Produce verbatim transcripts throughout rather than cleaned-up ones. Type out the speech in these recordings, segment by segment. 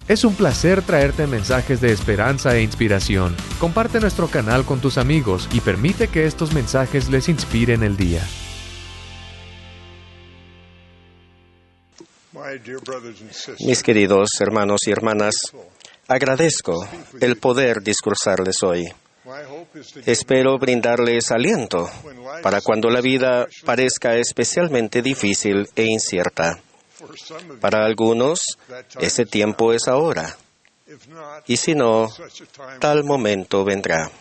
Es un placer traerte mensajes de esperanza e inspiración. Comparte nuestro canal con tus amigos y permite que estos mensajes les inspiren el día. Mis queridos hermanos y hermanas, agradezco el poder discursarles hoy. Espero brindarles aliento para cuando la vida parezca especialmente difícil e incierta. Para algunos, ese tiempo es ahora, y si no, tal momento vendrá.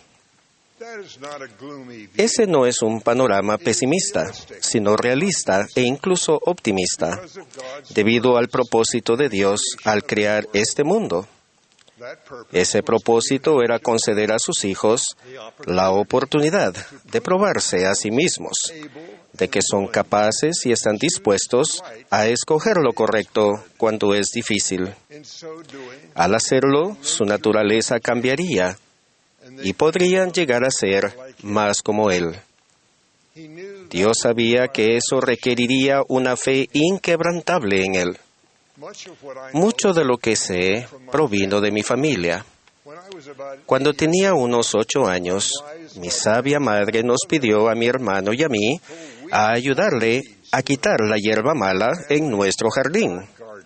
Ese no es un panorama pesimista, sino realista e incluso optimista, debido al propósito de Dios al crear este mundo. Ese propósito era conceder a sus hijos la oportunidad de probarse a sí mismos, de que son capaces y están dispuestos a escoger lo correcto cuando es difícil. Al hacerlo, su naturaleza cambiaría y podrían llegar a ser más como Él. Dios sabía que eso requeriría una fe inquebrantable en Él. Mucho de lo que sé provino de mi familia. Cuando tenía unos ocho años, mi sabia madre nos pidió a mi hermano y a mí a ayudarle a quitar la hierba mala en nuestro jardín.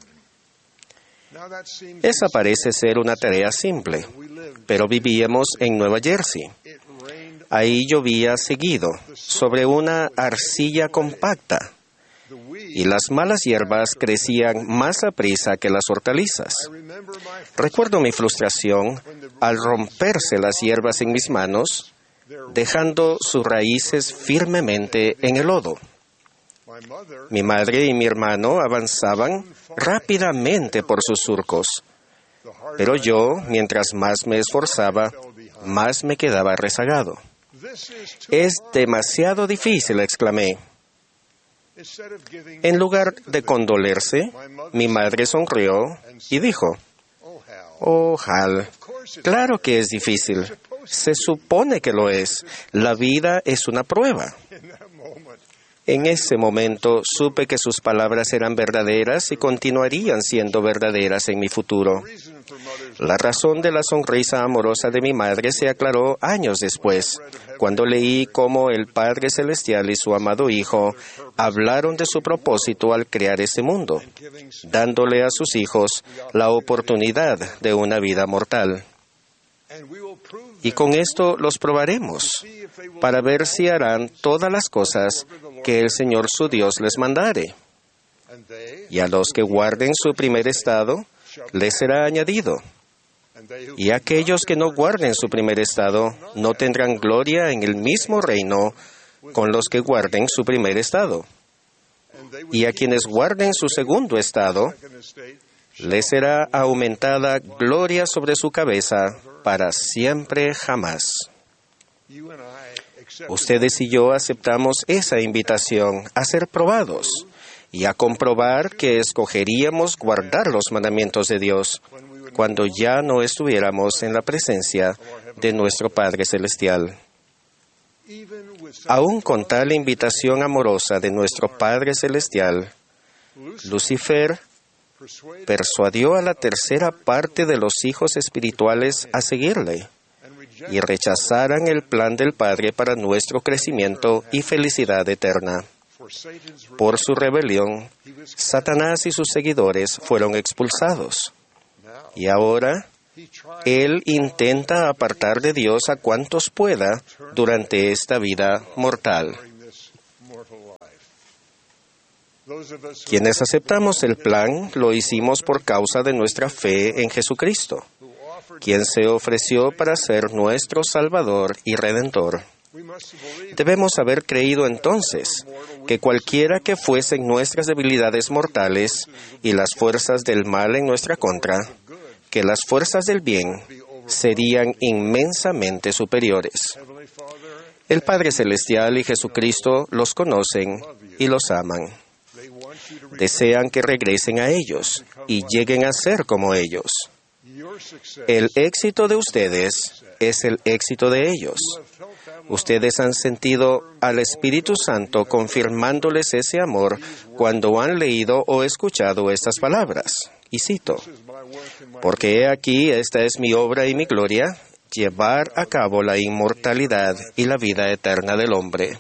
Esa parece ser una tarea simple, pero vivíamos en Nueva Jersey. Ahí llovía seguido, sobre una arcilla compacta, y las malas hierbas crecían más aprisa que las hortalizas. Recuerdo mi frustración al romperse las hierbas en mis manos, dejando sus raíces firmemente en el lodo. Mi madre y mi hermano avanzaban rápidamente por sus surcos, pero yo, mientras más me esforzaba, más me quedaba rezagado. «Es demasiado difícil», exclamé. En lugar de condolerse, mi madre sonrió y dijo, «Oh, Hal, claro que es difícil. Se supone que lo es. La vida es una prueba». En ese momento supe que sus palabras eran verdaderas y continuarían siendo verdaderas en mi futuro. La razón de la sonrisa amorosa de mi madre se aclaró años después, cuando leí cómo el Padre Celestial y su amado Hijo hablaron de su propósito al crear este mundo, dándole a sus hijos la oportunidad de una vida mortal. Y con esto los probaremos, para ver si harán todas las cosas que el Señor su Dios les mandare. Y a los que guarden su primer estado, les será añadido. Y aquellos que no guarden su primer estado, no tendrán gloria en el mismo reino con los que guarden su primer estado. Y a quienes guarden su segundo estado, les será aumentada gloria sobre su cabeza para siempre jamás. Ustedes y yo aceptamos esa invitación a ser probados y a comprobar que escogeríamos guardar los mandamientos de Dios cuando ya no estuviéramos en la presencia de nuestro Padre Celestial. Aún con tal invitación amorosa de nuestro Padre Celestial, Lucifer persuadió a la tercera parte de los hijos espirituales a seguirle y rechazaran el plan del Padre para nuestro crecimiento y felicidad eterna. Por su rebelión, Satanás y sus seguidores fueron expulsados. Y ahora, él intenta apartar de Dios a cuantos pueda durante esta vida mortal. Quienes aceptamos el plan, lo hicimos por causa de nuestra fe en Jesucristo, quien se ofreció para ser nuestro Salvador y Redentor. Debemos haber creído entonces que cualquiera que fuesen nuestras debilidades mortales y las fuerzas del mal en nuestra contra, que las fuerzas del bien serían inmensamente superiores. El Padre Celestial y Jesucristo los conocen y los aman. Desean que regresen a ellos y lleguen a ser como ellos. El éxito de ustedes es el éxito de ellos. Ustedes han sentido al Espíritu Santo confirmándoles ese amor cuando han leído o escuchado estas palabras. y cito, «Porque he aquí, esta es mi obra y mi gloria, llevar a cabo la inmortalidad y la vida eterna del hombre».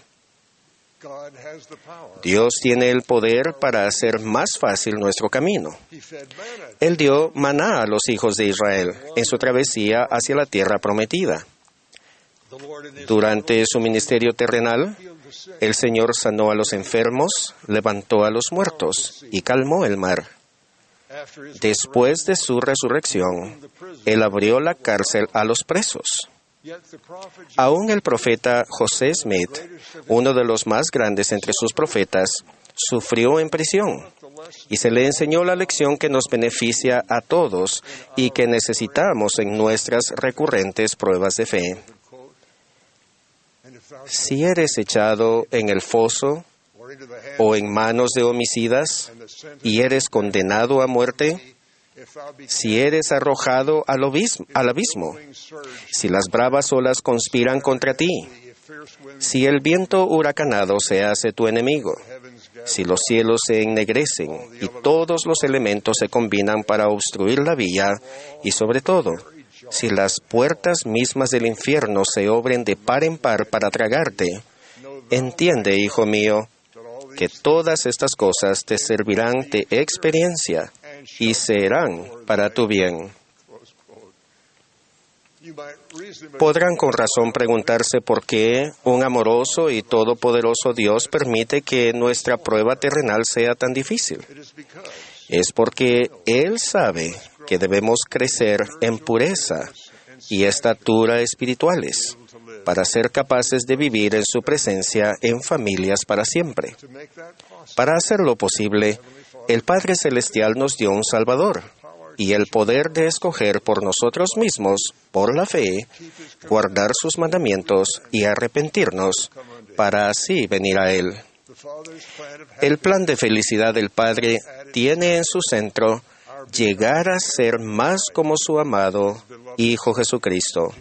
Dios tiene el poder para hacer más fácil nuestro camino. Él dio maná a los hijos de Israel en su travesía hacia la tierra prometida. Durante su ministerio terrenal, el Señor sanó a los enfermos, levantó a los muertos y calmó el mar. Después de su resurrección, Él abrió la cárcel a los presos. Aún el profeta José Smith, uno de los más grandes entre sus profetas, sufrió en prisión y se le enseñó la lección que nos beneficia a todos y que necesitamos en nuestras recurrentes pruebas de fe. Si eres echado en el foso o en manos de homicidas y eres condenado a muerte, si eres arrojado al abismo, al abismo, si las bravas olas conspiran contra ti, si el viento huracanado se hace tu enemigo, si los cielos se ennegrecen y todos los elementos se combinan para obstruir la vía, y sobre todo, si las puertas mismas del infierno se obren de par en par para tragarte, entiende, hijo mío, que todas estas cosas te servirán de experiencia y serán para tu bien. Podrán con razón preguntarse por qué un amoroso y todopoderoso Dios permite que nuestra prueba terrenal sea tan difícil. Es porque Él sabe que debemos crecer en pureza y estatura espirituales para ser capaces de vivir en su presencia en familias para siempre. Para hacerlo posible, el Padre Celestial nos dio un Salvador y el poder de escoger por nosotros mismos, por la fe, guardar sus mandamientos y arrepentirnos para así venir a Él. El plan de felicidad del Padre tiene en su centro llegar a ser más como su amado Hijo Jesucristo.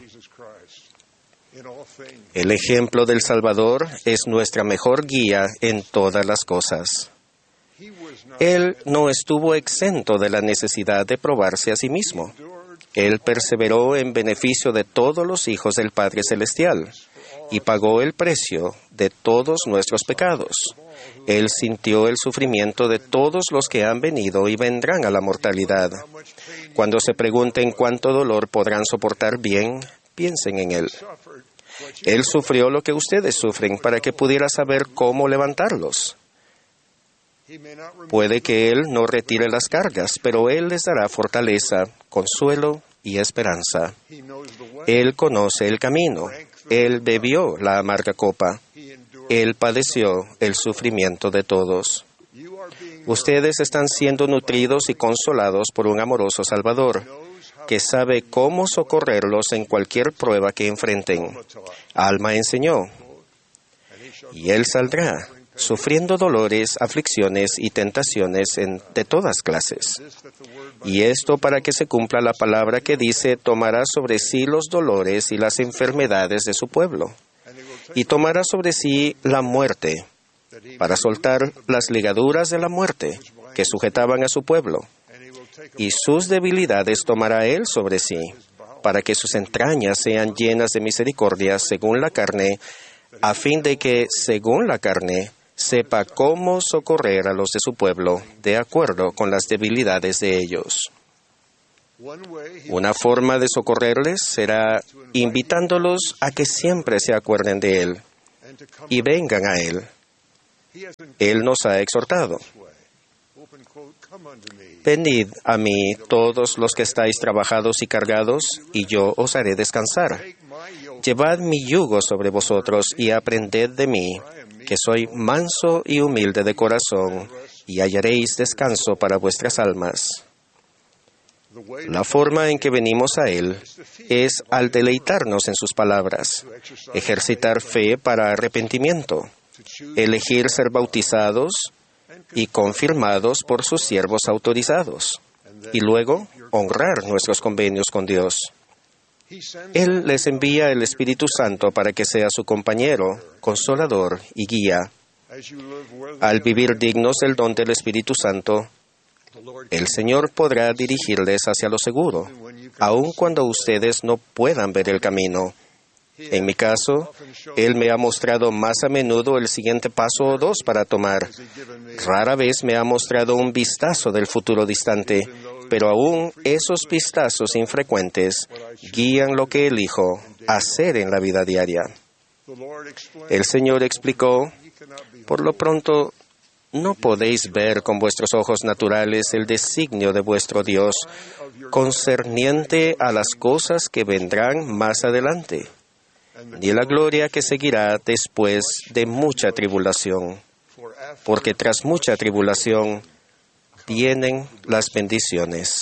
El ejemplo del Salvador es nuestra mejor guía en todas las cosas. Él no estuvo exento de la necesidad de probarse a sí mismo. Él perseveró en beneficio de todos los hijos del Padre Celestial y pagó el precio de todos nuestros pecados. Él sintió el sufrimiento de todos los que han venido y vendrán a la mortalidad. Cuando se pregunten cuánto dolor podrán soportar bien, piensen en Él. Él sufrió lo que ustedes sufren para que pudiera saber cómo levantarlos. Puede que Él no retire las cargas, pero Él les dará fortaleza, consuelo y esperanza. Él conoce el camino. Él bebió la amarga copa. Él padeció el sufrimiento de todos. Ustedes están siendo nutridos y consolados por un amoroso Salvador, que sabe cómo socorrerlos en cualquier prueba que enfrenten. Alma enseñó, y Él saldrá, sufriendo dolores, aflicciones y tentaciones en, de todas clases. Y esto para que se cumpla la palabra que dice, tomará sobre sí los dolores y las enfermedades de su pueblo, y tomará sobre sí la muerte, para soltar las ligaduras de la muerte que sujetaban a su pueblo, y sus debilidades tomará Él sobre sí, para que sus entrañas sean llenas de misericordia según la carne, a fin de que, según la carne, sepa cómo socorrer a los de su pueblo, de acuerdo con las debilidades de ellos. Una forma de socorrerles será invitándolos a que siempre se acuerden de Él y vengan a Él. Él nos ha exhortado. Venid a mí todos los que estáis trabajados y cargados, y yo os haré descansar. Llevad mi yugo sobre vosotros y aprended de mí, que soy manso y humilde de corazón, y hallaréis descanso para vuestras almas. La forma en que venimos a Él es al deleitarnos en sus palabras, ejercitar fe para arrepentimiento, elegir ser bautizados y confirmados por sus siervos autorizados, y luego honrar nuestros convenios con Dios. Él les envía el Espíritu Santo para que sea su compañero, consolador y guía. Al vivir dignos del don del Espíritu Santo, El Señor podrá dirigirles hacia lo seguro, aun cuando ustedes no puedan ver el camino. En mi caso, Él me ha mostrado más a menudo el siguiente paso o dos para tomar. Rara vez me ha mostrado un vistazo del futuro distante, pero aún esos vistazos infrecuentes guían lo que elijo hacer en la vida diaria. El Señor explicó, por lo pronto, no podéis ver con vuestros ojos naturales el designio de vuestro Dios concerniente a las cosas que vendrán más adelante, ni la gloria que seguirá después de mucha tribulación, porque tras mucha tribulación vienen las bendiciones.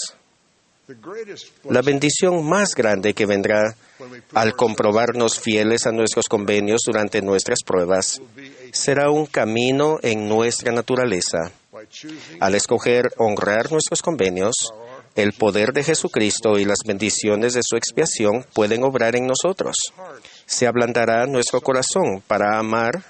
La bendición más grande que vendrá al comprobarnos fieles a nuestros convenios durante nuestras pruebas será un camino en nuestra naturaleza. Al escoger honrar nuestros convenios, el poder de Jesucristo y las bendiciones de su expiación pueden obrar en nosotros. Se ablandará nuestro corazón para amar,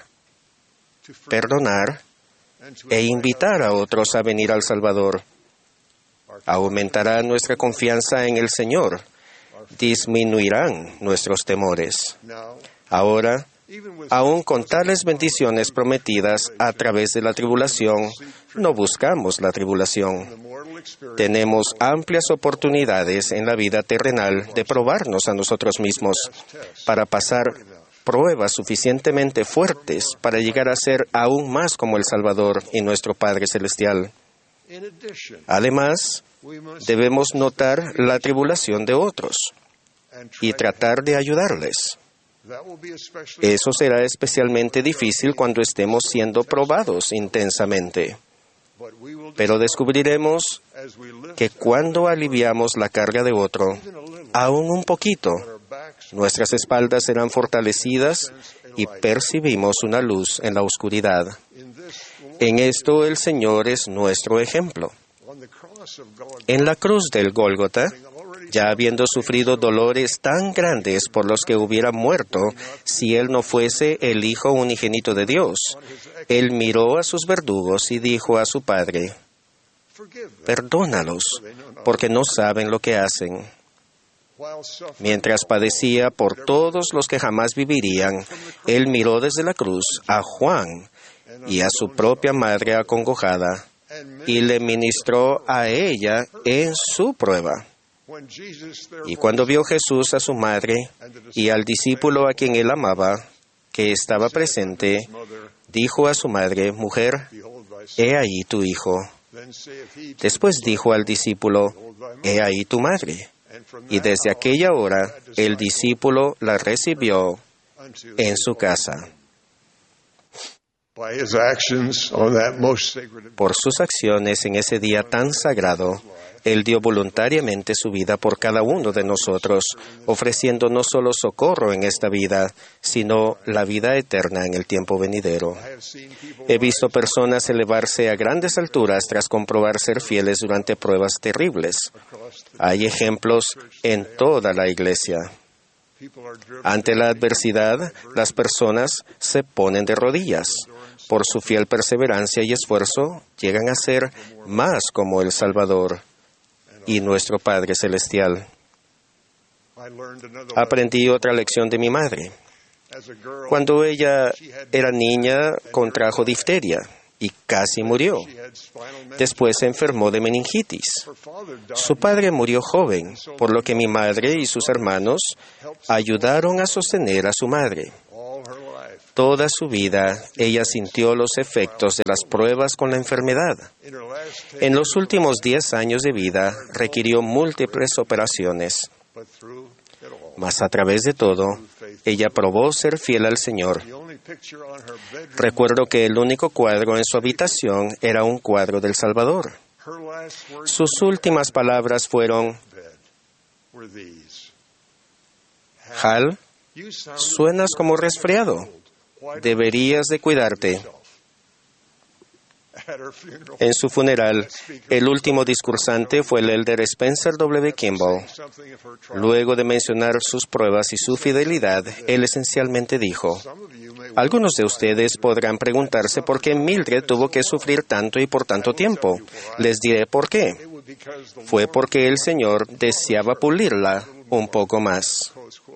perdonar e invitar a otros a venir al Salvador. Aumentará nuestra confianza en el Señor. Disminuirán nuestros temores. Ahora, aun con tales bendiciones prometidas a través de la tribulación, no buscamos la tribulación. Tenemos amplias oportunidades en la vida terrenal de probarnos a nosotros mismos para pasar pruebas suficientemente fuertes para llegar a ser aún más como el Salvador y nuestro Padre Celestial. Además, debemos notar la tribulación de otros y tratar de ayudarles. Eso será especialmente difícil cuando estemos siendo probados intensamente. Pero descubriremos que cuando aliviamos la carga de otro, aún un poquito, nuestras espaldas serán fortalecidas y percibimos una luz en la oscuridad. En esto el Señor es nuestro ejemplo. En la cruz del Gólgota, ya habiendo sufrido dolores tan grandes por los que hubiera muerto si Él no fuese el Hijo unigénito de Dios, Él miró a sus verdugos y dijo a su Padre, «Perdónalos, porque no saben lo que hacen». Mientras padecía por todos los que jamás vivirían, Él miró desde la cruz a Juan y a su propia madre acongojada, y le ministró a ella en su prueba. Y cuando vio Jesús a su madre y al discípulo a quien él amaba, que estaba presente, dijo a su madre, «Mujer, he ahí tu hijo». Después dijo al discípulo, «He ahí tu madre». Y desde aquella hora el discípulo la recibió en su casa. Por sus acciones en ese día tan sagrado, Él dio voluntariamente su vida por cada uno de nosotros, ofreciendo no solo socorro en esta vida, sino la vida eterna en el tiempo venidero. He visto personas elevarse a grandes alturas tras comprobar ser fieles durante pruebas terribles. Hay ejemplos en toda la Iglesia. Ante la adversidad, las personas se ponen de rodillas. Por su fiel perseverancia y esfuerzo, llegan a ser más como el Salvador y nuestro Padre Celestial. Aprendí otra lección de mi madre. Cuando ella era niña, contrajo difteria y casi murió. Después se enfermó de meningitis. Su padre murió joven, por lo que mi madre y sus hermanos ayudaron a sostener a su madre. Toda su vida, ella sintió los efectos de las pruebas con la enfermedad. En los últimos diez años de vida, requirió múltiples operaciones. Mas a través de todo, ella probó ser fiel al Señor. Recuerdo que el único cuadro en su habitación era un cuadro del Salvador. Sus últimas palabras fueron, «Hal, suenas como resfriado. Deberías de cuidarte». En su funeral, el último discursante fue el elder Spencer W. Kimball. Luego de mencionar sus pruebas y su fidelidad, él esencialmente dijo: algunos de ustedes podrán preguntarse por qué Mildred tuvo que sufrir tanto y por tanto tiempo. Les diré por qué. Fue porque el Señor deseaba pulirla un poco más.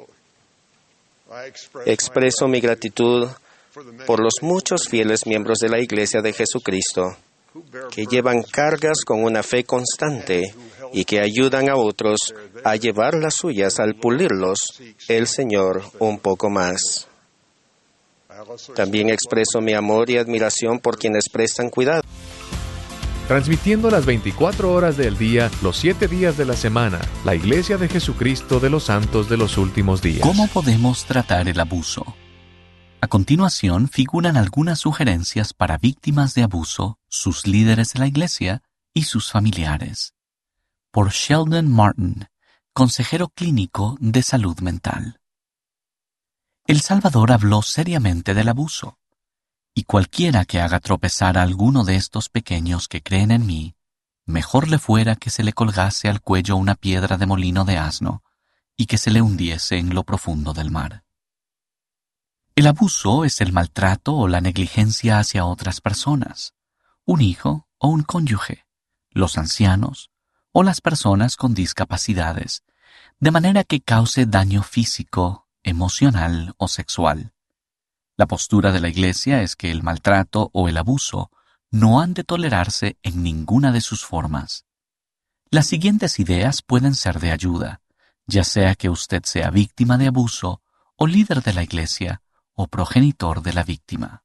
Expreso mi gratitud por los muchos fieles miembros de la Iglesia de Jesucristo que llevan cargas con una fe constante y que ayudan a otros a llevar las suyas al pulirlos el Señor un poco más. También expreso mi amor y admiración por quienes prestan cuidado. Transmitiendo las veinticuatro horas del día, los siete días de la semana, la Iglesia de Jesucristo de los Santos de los Últimos Días. ¿Cómo podemos tratar el abuso? A continuación figuran algunas sugerencias para víctimas de abuso, sus líderes de la Iglesia y sus familiares. Por Sheldon Martin, consejero clínico de salud mental. El Salvador habló seriamente del abuso, y cualquiera que haga tropezar a alguno de estos pequeños que creen en mí, mejor le fuera que se le colgase al cuello una piedra de molino de asno y que se le hundiese en lo profundo del mar. El abuso es el maltrato o la negligencia hacia otras personas, un hijo o un cónyuge, los ancianos o las personas con discapacidades, de manera que cause daño físico, emocional o sexual. La postura de la Iglesia es que el maltrato o el abuso no han de tolerarse en ninguna de sus formas. Las siguientes ideas pueden ser de ayuda, ya sea que usted sea víctima de abuso o líder de la Iglesia o progenitor de la víctima.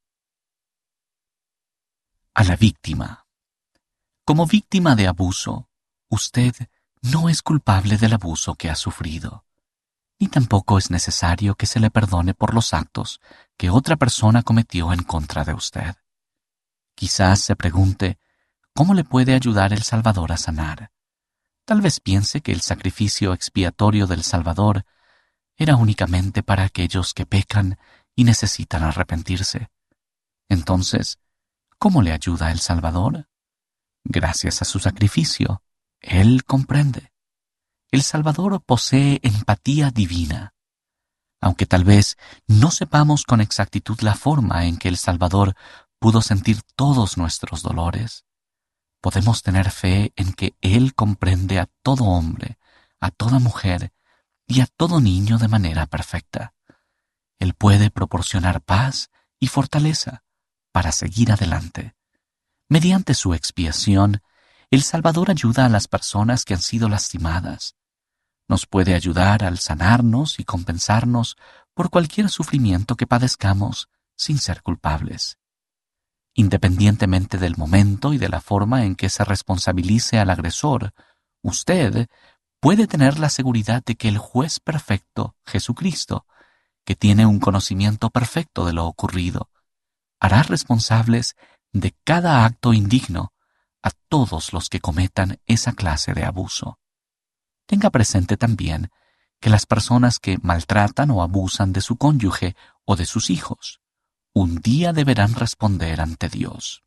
A la víctima. Como víctima de abuso, usted no es culpable del abuso que ha sufrido, ni tampoco es necesario que se le perdone por los actos que otra persona cometió en contra de usted. Quizás se pregunte, ¿cómo le puede ayudar el Salvador a sanar? Tal vez piense que el sacrificio expiatorio del Salvador era únicamente para aquellos que pecan y necesitan arrepentirse. Entonces, ¿cómo le ayuda el Salvador? Gracias a su sacrificio, Él comprende. El Salvador posee empatía divina. Aunque tal vez no sepamos con exactitud la forma en que el Salvador pudo sentir todos nuestros dolores, podemos tener fe en que Él comprende a todo hombre, a toda mujer y a todo niño de manera perfecta. Él puede proporcionar paz y fortaleza para seguir adelante. Mediante su expiación, el Salvador ayuda a las personas que han sido lastimadas. Nos puede ayudar al sanarnos y compensarnos por cualquier sufrimiento que padezcamos sin ser culpables. Independientemente del momento y de la forma en que se responsabilice al agresor, usted puede tener la seguridad de que el juez perfecto, Jesucristo, que tiene un conocimiento perfecto de lo ocurrido, hará responsables de cada acto indigno a todos los que cometan esa clase de abuso. Tenga presente también que las personas que maltratan o abusan de su cónyuge o de sus hijos, un día deberán responder ante Dios.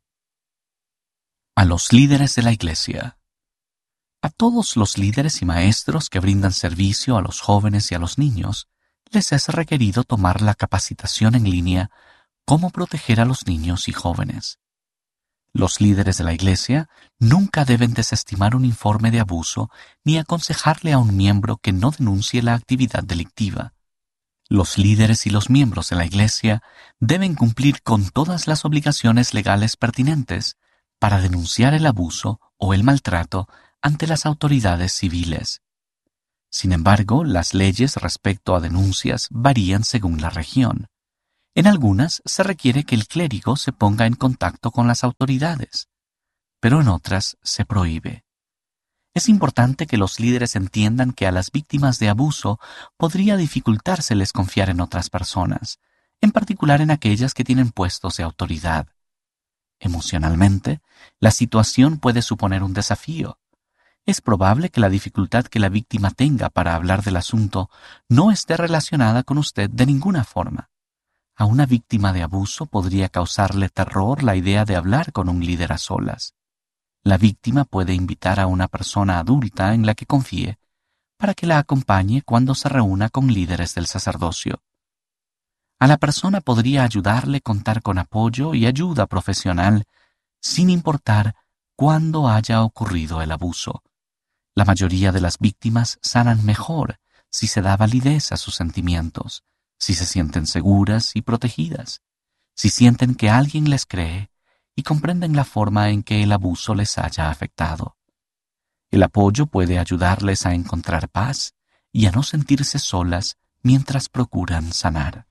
A los líderes de la Iglesia. A todos los líderes y maestros que brindan servicio a los jóvenes y a los niños, les es requerido tomar la capacitación en línea Cómo proteger a los niños y jóvenes. Los líderes de la Iglesia nunca deben desestimar un informe de abuso ni aconsejarle a un miembro que no denuncie la actividad delictiva. Los líderes y los miembros de la Iglesia deben cumplir con todas las obligaciones legales pertinentes para denunciar el abuso o el maltrato ante las autoridades civiles. Sin embargo, las leyes respecto a denuncias varían según la región. En algunas se requiere que el clérigo se ponga en contacto con las autoridades, pero en otras se prohíbe. Es importante que los líderes entiendan que a las víctimas de abuso podría dificultárseles confiar en otras personas, en particular en aquellas que tienen puestos de autoridad. Emocionalmente, la situación puede suponer un desafío. Es probable que la dificultad que la víctima tenga para hablar del asunto no esté relacionada con usted de ninguna forma. A una víctima de abuso podría causarle terror la idea de hablar con un líder a solas. La víctima puede invitar a una persona adulta en la que confíe para que la acompañe cuando se reúna con líderes del sacerdocio. A la persona podría ayudarle contar con apoyo y ayuda profesional sin importar cuándo haya ocurrido el abuso. La mayoría de las víctimas sanan mejor si se da validez a sus sentimientos, si se sienten seguras y protegidas, si sienten que alguien les cree y comprenden la forma en que el abuso les haya afectado. El apoyo puede ayudarles a encontrar paz y a no sentirse solas mientras procuran sanar.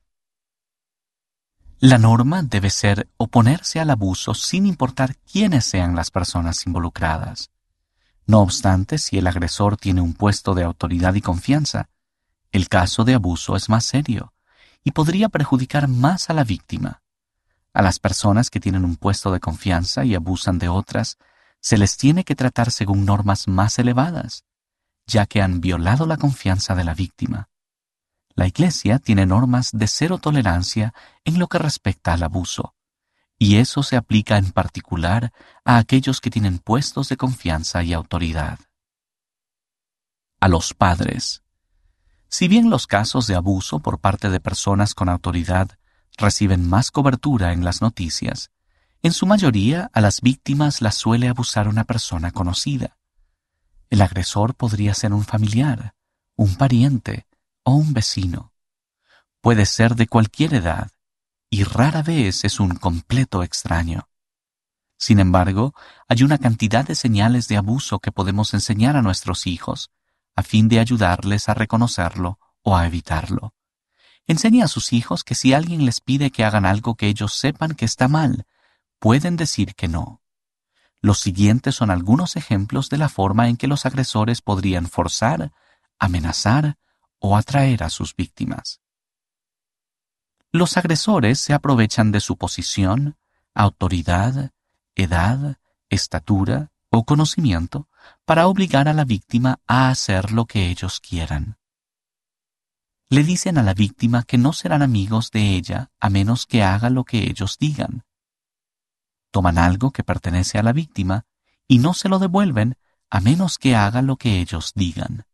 La norma debe ser oponerse al abuso sin importar quiénes sean las personas involucradas. No obstante, si el agresor tiene un puesto de autoridad y confianza, el caso de abuso es más serio y podría perjudicar más a la víctima. A las personas que tienen un puesto de confianza y abusan de otras, se les tiene que tratar según normas más elevadas, ya que han violado la confianza de la víctima. La Iglesia tiene normas de cero tolerancia en lo que respecta al abuso, y eso se aplica en particular a aquellos que tienen puestos de confianza y autoridad. A los padres. Si bien los casos de abuso por parte de personas con autoridad reciben más cobertura en las noticias, en su mayoría a las víctimas las suele abusar una persona conocida. El agresor podría ser un familiar, un pariente o un vecino. Puede ser de cualquier edad y rara vez es un completo extraño. Sin embargo, hay una cantidad de señales de abuso que podemos enseñar a nuestros hijos a fin de ayudarles a reconocerlo o a evitarlo. Enseñe a sus hijos que si alguien les pide que hagan algo que ellos sepan que está mal, pueden decir que no. Los siguientes son algunos ejemplos de la forma en que los agresores podrían forzar, amenazar o atraer a sus víctimas. Los agresores se aprovechan de su posición, autoridad, edad, estatura o conocimiento para obligar a la víctima a hacer lo que ellos quieran. Le dicen a la víctima que no serán amigos de ella a menos que haga lo que ellos digan. Toman algo que pertenece a la víctima y no se lo devuelven a menos que haga lo que ellos digan.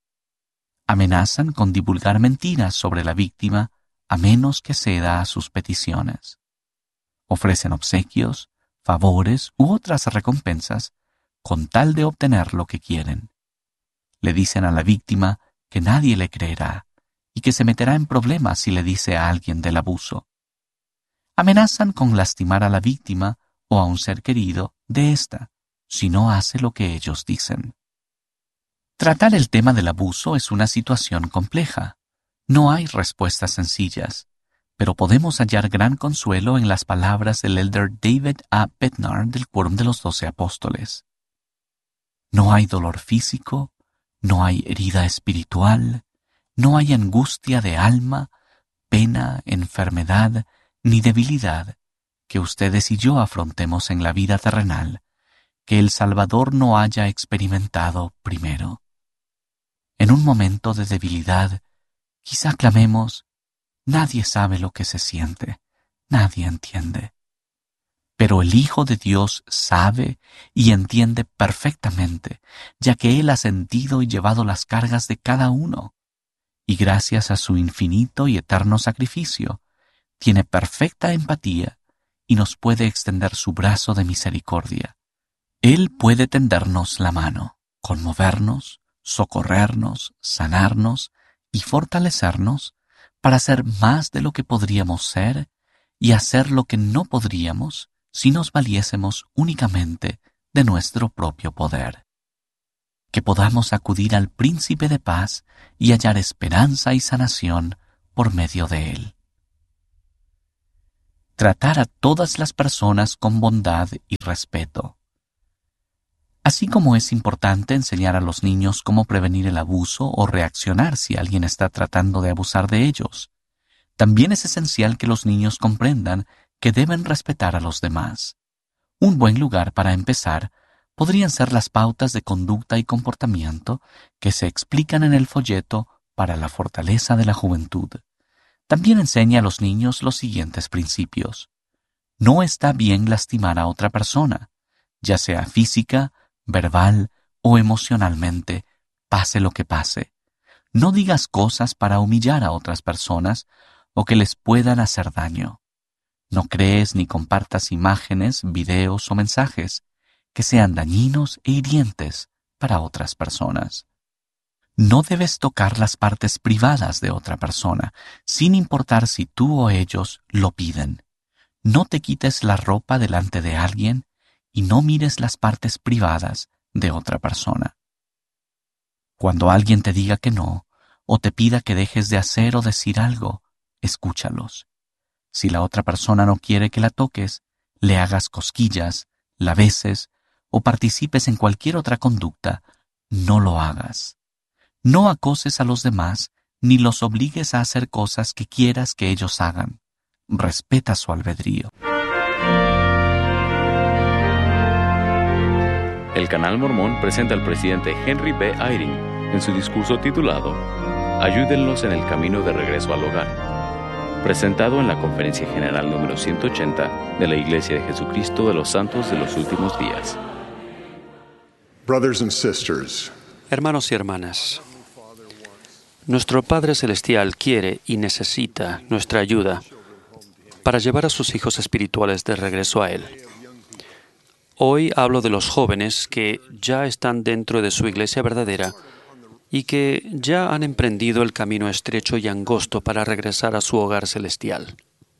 Amenazan con divulgar mentiras sobre la víctima a menos que ceda a sus peticiones. Ofrecen obsequios, favores u otras recompensas con tal de obtener lo que quieren. Le dicen a la víctima que nadie le creerá y que se meterá en problemas si le dice a alguien del abuso. Amenazan con lastimar a la víctima o a un ser querido de ésta si no hace lo que ellos dicen. Tratar el tema del abuso es una situación compleja. No hay respuestas sencillas, pero podemos hallar gran consuelo en las palabras del elder David A. Bednar del Quórum de los Doce Apóstoles. No hay dolor físico, no hay herida espiritual, no hay angustia de alma, pena, enfermedad, ni debilidad que ustedes y yo afrontemos en la vida terrenal, que el Salvador no haya experimentado primero. En un momento de debilidad, quizá clamemos, nadie sabe lo que se siente, nadie entiende. Pero el Hijo de Dios sabe y entiende perfectamente, ya que Él ha sentido y llevado las cargas de cada uno, y gracias a su infinito y eterno sacrificio, tiene perfecta empatía y nos puede extender su brazo de misericordia. Él puede tendernos la mano, conmovernos, socorrernos, sanarnos y fortalecernos para ser más de lo que podríamos ser y hacer lo que no podríamos si nos valiésemos únicamente de nuestro propio poder. Que podamos acudir al Príncipe de Paz y hallar esperanza y sanación por medio de Él. Tratar a todas las personas con bondad y respeto. Así como es importante enseñar a los niños cómo prevenir el abuso o reaccionar si alguien está tratando de abusar de ellos, también es esencial que los niños comprendan que deben respetar a los demás. Un buen lugar para empezar podrían ser las pautas de conducta y comportamiento que se explican en el folleto para la fortaleza de la juventud, También enseña a los niños los siguientes principios. No está bien lastimar a otra persona, ya sea física, verbal o emocionalmente, pase lo que pase. No digas cosas para humillar a otras personas o que les puedan hacer daño. No crees ni compartas imágenes, videos o mensajes que sean dañinos e hirientes para otras personas. No debes tocar las partes privadas de otra persona, sin importar si tú o ellos lo piden. No te quites la ropa delante de alguien y no mires las partes privadas de otra persona. Cuando alguien te diga que no, o te pida que dejes de hacer o decir algo, escúchalos. Si la otra persona no quiere que la toques, le hagas cosquillas, la beses o participes en cualquier otra conducta, no lo hagas. No acoses a los demás ni los obligues a hacer cosas que quieras que ellos hagan. Respeta su albedrío. El Canal Mormón presenta al presidente Henry B. Eyring en su discurso titulado Ayúdenlos en el camino de regreso al hogar, presentado en la Conferencia General número ciento ochenta de la Iglesia de Jesucristo de los Santos de los Últimos Días. Brothers and sisters, Hermanos y hermanas, nuestro Padre Celestial quiere y necesita nuestra ayuda para llevar a sus hijos espirituales de regreso a Él. Hoy hablo de los jóvenes que ya están dentro de su iglesia verdadera y que ya han emprendido el camino estrecho y angosto para regresar a su hogar celestial.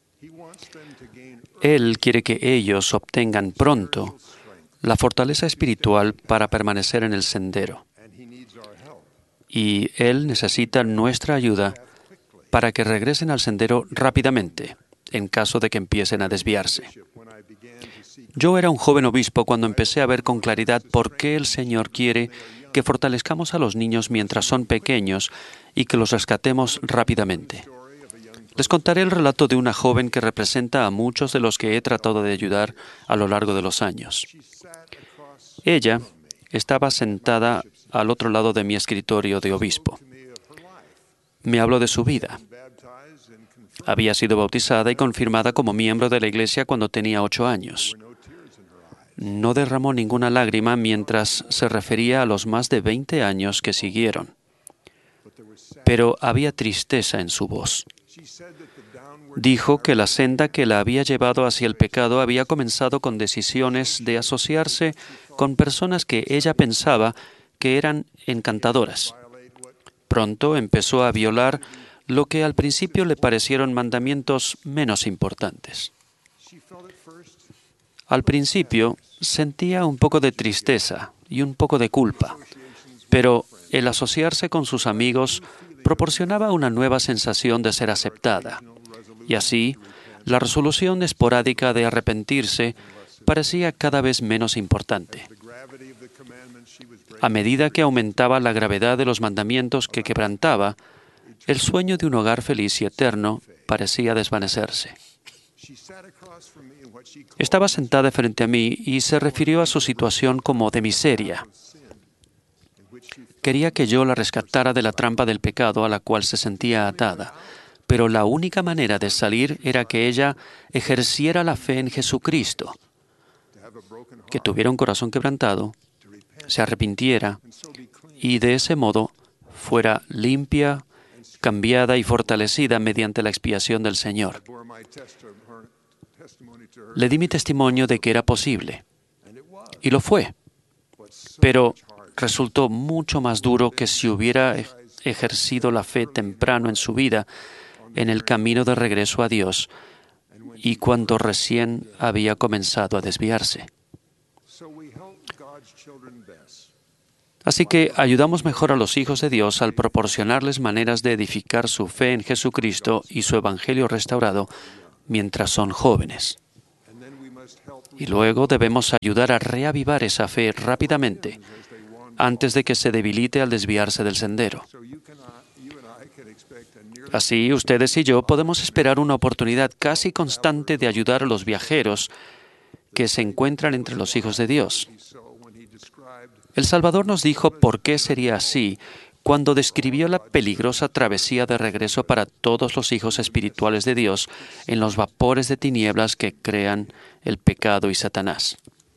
Él quiere que ellos obtengan pronto la fortaleza espiritual para permanecer en el sendero. Y Él necesita nuestra ayuda para que regresen al sendero rápidamente, en caso de que empiecen a desviarse. Yo era un joven obispo cuando empecé a ver con claridad por qué el Señor quiere que fortalezcamos a los niños mientras son pequeños y que los rescatemos rápidamente. Les contaré el relato de una joven que representa a muchos de los que he tratado de ayudar a lo largo de los años. Ella estaba sentada al otro lado de mi escritorio de obispo. Me habló de su vida. Había sido bautizada y confirmada como miembro de la iglesia cuando tenía ocho años. No derramó ninguna lágrima mientras se refería a los más de veinte años que siguieron. Pero había tristeza en su voz. Dijo que la senda que la había llevado hacia el pecado había comenzado con decisiones de asociarse con personas que ella pensaba que eran encantadoras. Pronto empezó a violar lo que al principio le parecieron mandamientos menos importantes. Al principio sentía un poco de tristeza y un poco de culpa, pero el asociarse con sus amigos proporcionaba una nueva sensación de ser aceptada, y así la resolución esporádica de arrepentirse parecía cada vez menos importante. A medida que aumentaba la gravedad de los mandamientos que quebrantaba, el sueño de un hogar feliz y eterno parecía desvanecerse. Estaba sentada frente a mí y se refirió a su situación como de miseria. Quería que yo la rescatara de la trampa del pecado a la cual se sentía atada, pero la única manera de salir era que ella ejerciera la fe en Jesucristo, que tuviera un corazón quebrantado, se arrepintiera y de ese modo fuera limpia, cambiada y fortalecida mediante la expiación del Señor. Le di mi testimonio de que era posible, y lo fue, pero resultó mucho más duro que si hubiera ejercido la fe temprano en su vida en el camino de regreso a Dios y cuando recién había comenzado a desviarse. Así que ayudamos mejor a los hijos de Dios al proporcionarles maneras de edificar su fe en Jesucristo y su Evangelio restaurado mientras son jóvenes. Y luego debemos ayudar a reavivar esa fe rápidamente, antes de que se debilite al desviarse del sendero. Así, ustedes y yo podemos esperar una oportunidad casi constante de ayudar a los viajeros que se encuentran entre los hijos de Dios. El Salvador nos dijo por qué sería así cuando describió la peligrosa travesía de regreso para todos los hijos espirituales de Dios en los vapores de tinieblas que crean el pecado y Satanás.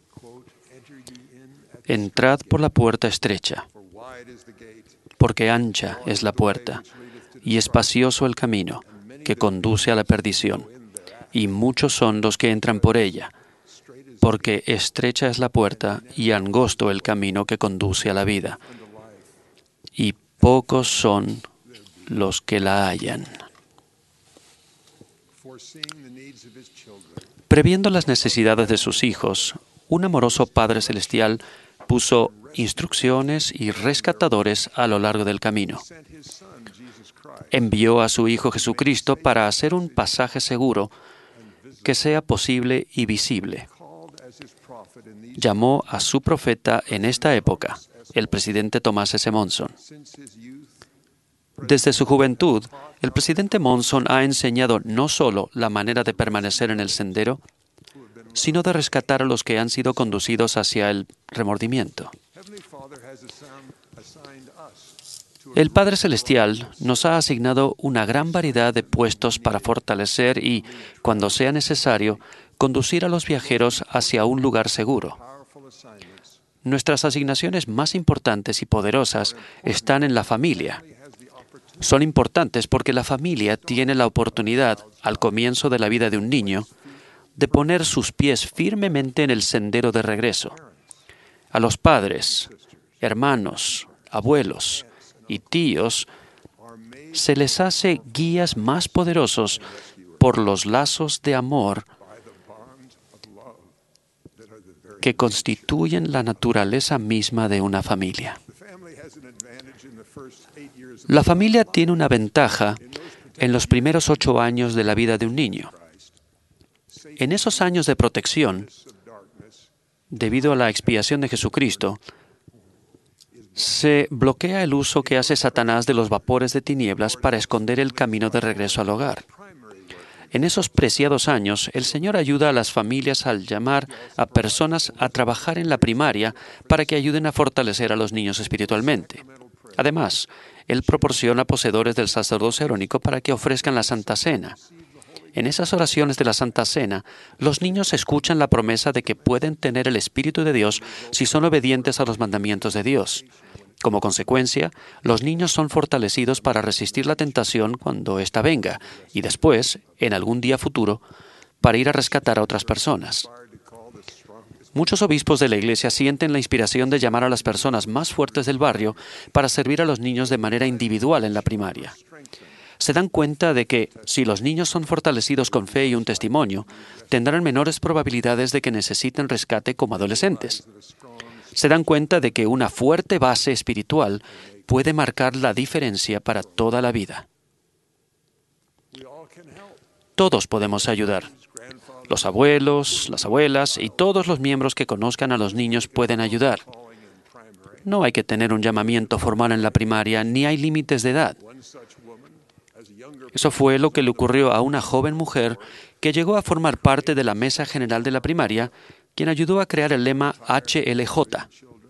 Entrad por la puerta estrecha, porque ancha es la puerta y espacioso el camino que conduce a la perdición, y muchos son los que entran por ella, porque estrecha es la puerta y angosto el camino que conduce a la vida, y pocos son los que la hallan. Previendo las necesidades de sus hijos, un amoroso Padre Celestial puso instrucciones y rescatadores a lo largo del camino. Envió a su Hijo Jesucristo para hacer un pasaje seguro que sea posible y visible. Llamó a su profeta en esta época, el presidente Thomas S. Monson. Desde su juventud, el presidente Monson ha enseñado no solo la manera de permanecer en el sendero, sino de rescatar a los que han sido conducidos hacia el remordimiento. El Padre Celestial nos ha asignado una gran variedad de puestos para fortalecer y, cuando sea necesario, conducir a los viajeros hacia un lugar seguro. Nuestras asignaciones más importantes y poderosas están en la familia. Son importantes porque la familia tiene la oportunidad, al comienzo de la vida de un niño, de poner sus pies firmemente en el sendero de regreso. A los padres, hermanos, abuelos y tíos se les hace guías más poderosos por los lazos de amor que constituyen la naturaleza misma de una familia. La familia tiene una ventaja en los primeros ocho años de la vida de un niño. En esos años de protección, debido a la expiación de Jesucristo, se bloquea el uso que hace Satanás de los vapores de tinieblas para esconder el camino de regreso al hogar. En esos preciados años, el Señor ayuda a las familias al llamar a personas a trabajar en la primaria para que ayuden a fortalecer a los niños espiritualmente. Además, Él proporciona poseedores del sacerdocio arónico para que ofrezcan la Santa Cena. En esas oraciones de la Santa Cena, los niños escuchan la promesa de que pueden tener el Espíritu de Dios si son obedientes a los mandamientos de Dios. Como consecuencia, los niños son fortalecidos para resistir la tentación cuando ésta venga, y después, en algún día futuro, para ir a rescatar a otras personas. Muchos obispos de la Iglesia sienten la inspiración de llamar a las personas más fuertes del barrio para servir a los niños de manera individual en la primaria. Se dan cuenta de que, si los niños son fortalecidos con fe y un testimonio, tendrán menores probabilidades de que necesiten rescate como adolescentes. Se dan cuenta de que una fuerte base espiritual puede marcar la diferencia para toda la vida. Todos podemos ayudar. Los abuelos, las abuelas y todos los miembros que conozcan a los niños pueden ayudar. No hay que tener un llamamiento formal en la primaria, ni hay límites de edad. Eso fue lo que le ocurrió a una joven mujer que llegó a formar parte de la mesa general de la primaria, quien ayudó a crear el lema H L J.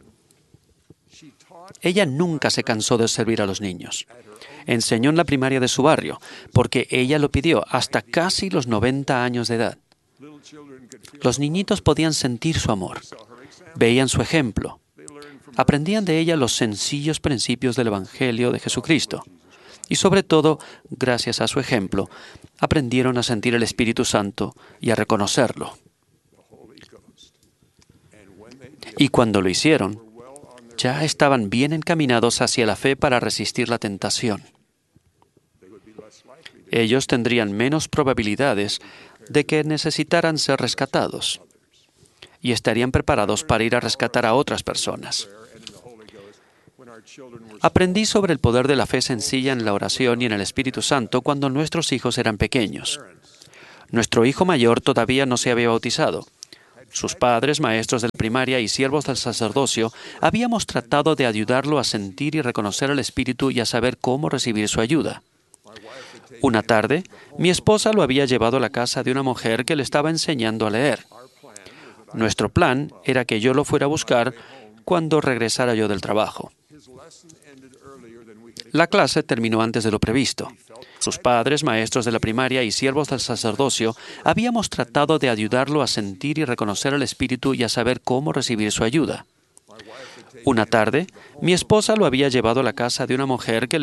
Ella nunca se cansó de servir a los niños. Enseñó en la primaria de su barrio, porque ella lo pidió hasta casi los noventa años de edad. Los niñitos podían sentir su amor, veían su ejemplo, aprendían de ella los sencillos principios del Evangelio de Jesucristo. Y sobre todo, gracias a su ejemplo, aprendieron a sentir el Espíritu Santo y a reconocerlo. Y cuando lo hicieron, ya estaban bien encaminados hacia la fe para resistir la tentación. Ellos tendrían menos probabilidades de que necesitaran ser rescatados y estarían preparados para ir a rescatar a otras personas. Aprendí sobre el poder de la fe sencilla en la oración y en el Espíritu Santo cuando nuestros hijos eran pequeños. Nuestro hijo mayor todavía no se había bautizado. Sus padres, maestros de la primaria y siervos del sacerdocio, habíamos tratado de ayudarlo a sentir y reconocer el Espíritu y a saber cómo recibir su ayuda. Una tarde, mi esposa lo había llevado a la casa de una mujer que le estaba enseñando a leer. Nuestro plan era que yo lo fuera a buscar cuando regresara yo del trabajo. La clase terminó antes de lo previsto. Sus padres, maestros de la primaria y siervos del sacerdocio, habíamos tratado de ayudarlo a sentir y reconocer al Espíritu y a saber cómo recibir su ayuda. Una tarde, mi esposa lo había llevado a la casa de una mujer que